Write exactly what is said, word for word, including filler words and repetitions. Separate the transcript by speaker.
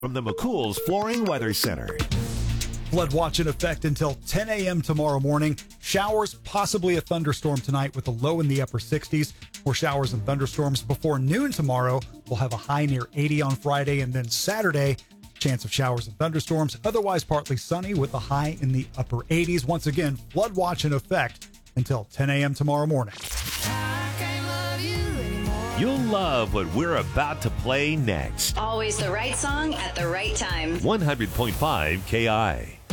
Speaker 1: from the McCool's Flooring Weather Center.
Speaker 2: Flood watch in effect until ten a.m. tomorrow morning. Showers, possibly a thunderstorm tonight with a low in the upper sixties. More showers and thunderstorms before noon tomorrow. We'll have a high near eighty on Friday, and then Saturday, chance of showers and thunderstorms. Otherwise partly sunny with a high in the upper eighties. Once again, flood watch in effect until ten a.m. tomorrow morning.
Speaker 1: You'll love what we're about to play next.
Speaker 3: Always the right song at the right time.
Speaker 1: one hundred point five K I.